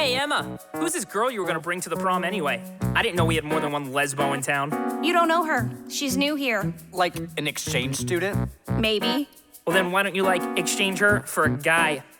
Hey, Emma, who's this girl you were gonna bring to the prom anyway? I didn't know we had more than one lesbo in town. You don't know her. She's new here. Like an exchange student? Maybe. Well, then why don't you, exchange her for a guy?